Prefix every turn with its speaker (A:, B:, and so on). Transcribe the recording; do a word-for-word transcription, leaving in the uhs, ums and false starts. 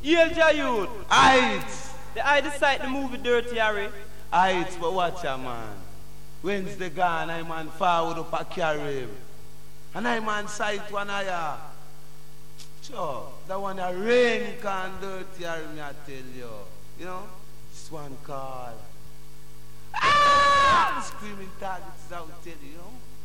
A: Yale Jayud.
B: Aight.
A: The I decide the movie Dirty Harry.
B: Aight, but watch a man. Wednesday gone, I man forward up a carry. And I man sight one eye. Sure, that one a rain can dirty Harry, me I tell you. You know? This one called. Ah! Screaming targets out tell you, you know?